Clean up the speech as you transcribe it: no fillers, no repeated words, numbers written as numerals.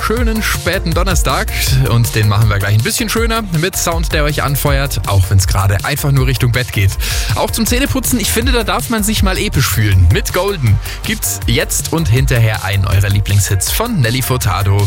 schönen späten Donnerstag und den machen wir gleich ein bisschen schöner mit Sound, der euch anfeuert, auch wenn es gerade einfach nur Richtung Bett geht. Auch zum Zähneputzen, ich finde, da darf man sich mal episch fühlen. Mit Golden gibt's jetzt und hinterher einen eurer Lieblingshits von Nelly Furtado.